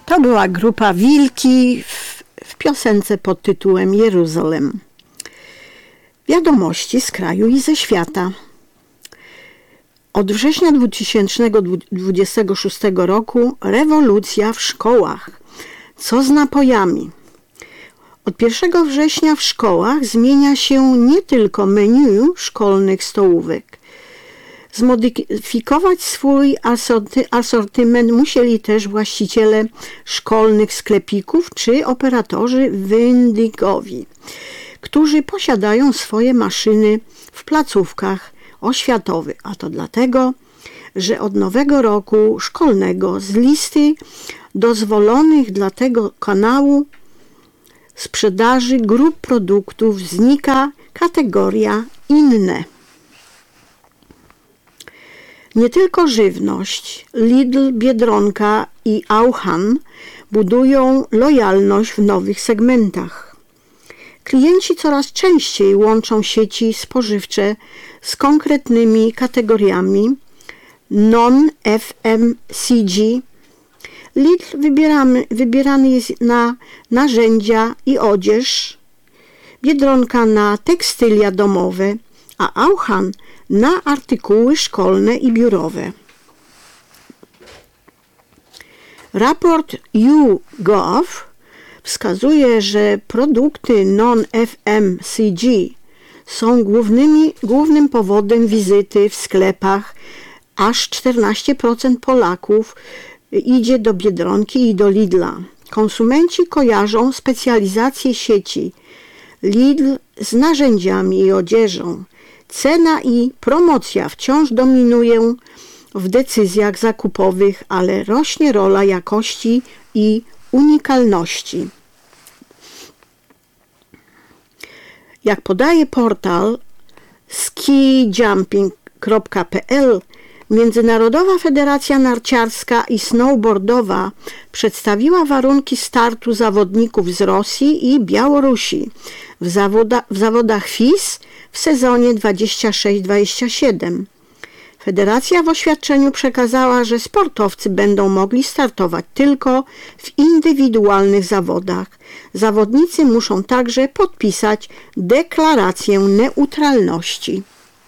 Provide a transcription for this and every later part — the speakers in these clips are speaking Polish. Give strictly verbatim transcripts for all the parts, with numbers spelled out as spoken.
To była grupa Wilki w, w piosence pod tytułem Jeruzalem. Wiadomości z kraju i ze świata. Od września dwa tysiące dwudziestego szóstego roku rewolucja w szkołach. Co z napojami? Od pierwszego września w szkołach zmienia się nie tylko menu szkolnych stołówek. Zmodyfikować swój asorty, asortyment musieli też właściciele szkolnych sklepików czy operatorzy windygowi, którzy posiadają swoje maszyny w placówkach oświatowych, a to dlatego, że od nowego roku szkolnego z listy dozwolonych dla tego kanału sprzedaży grup produktów znika kategoria inne. Nie tylko żywność, Lidl, Biedronka i Auchan budują lojalność w nowych segmentach. Klienci coraz częściej łączą sieci spożywcze z konkretnymi kategoriami non-F M C G. Lidl wybieramy, wybierany jest na narzędzia i odzież, Biedronka na tekstylia domowe, a Auchan na artykuły szkolne i biurowe. Raport YouGov wskazuje, że produkty non-F M C G są głównymi, głównym powodem wizyty w sklepach. Aż czternaście procent Polaków idzie do Biedronki i do Lidla. Konsumenci kojarzą specjalizację sieci Lidl z narzędziami i odzieżą. Cena i promocja wciąż dominują w decyzjach zakupowych, ale rośnie rola jakości i unikalności. Jak podaje portal skijumping kropka p l, Międzynarodowa Federacja Narciarska i Snowboardowa przedstawiła warunki startu zawodników z Rosji i Białorusi w, zawoda, w zawodach F I S w sezonie dwudziestym szóstym dwudziestym siódmym. Federacja w oświadczeniu przekazała, że sportowcy będą mogli startować tylko w indywidualnych zawodach. Zawodnicy muszą także podpisać deklarację neutralności.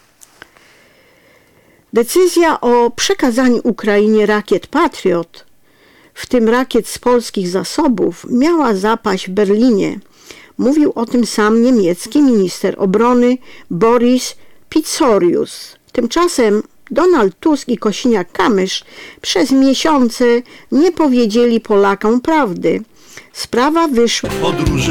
Decyzja o przekazaniu Ukrainie rakiet Patriot, w tym rakiet z polskich zasobów, miała zapaść w Berlinie. Mówił o tym sam niemiecki minister obrony Boris Pistorius. Tymczasem Donald Tusk i Kosiniak-Kamysz przez miesiące nie powiedzieli Polakom prawdy. Sprawa wyszła.